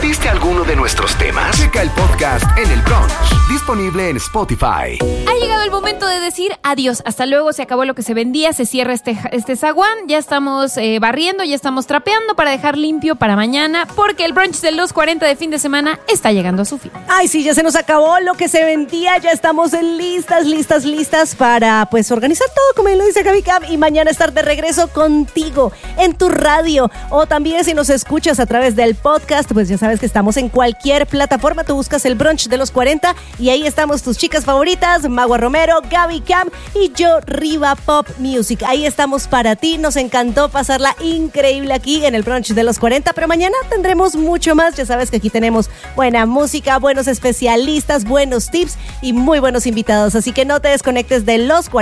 perdiste alguno de nuestros temas? Checa el podcast en El Brunch, disponible en Spotify. Ha llegado el momento de decir adiós. Hasta luego, se acabó lo que se vendía, se cierra este zaguán. Ya estamos barriendo, ya estamos trapeando para dejar limpio para mañana, porque el brunch de los 40 de fin de semana está llegando a su fin. Ay, sí, ya se nos acabó lo que se vendía. Ya estamos listas para pues organizar todo, como lo dice Gaby Cam, y mañana estar de regreso contigo en tu radio. O también si nos escuchas a través del podcast, pues ya sabes que estamos en cualquier plataforma. Tú buscas el brunch de los 40 y ahí estamos tus chicas favoritas, Magua Romero, Gaby Cam y yo, Riva Pop Music. Ahí estamos para ti. Nos encantó pasarla increíble aquí en el brunch de los 40, pero mañana tendremos mucho más. Ya sabes que aquí tenemos buena música, buenos especialistas, buenos tips y muy buenos invitados. Así que no te desconectes de los 40.